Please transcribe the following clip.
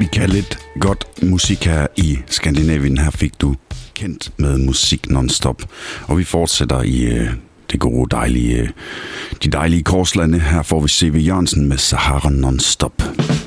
kan lidt godt musik her i Skandinavien. Her fik du kendt med musik non-stop. Og vi fortsætter i det gode, de dejlige korslande. Her får vi C.V. Jørgensen med Sahara non-stop.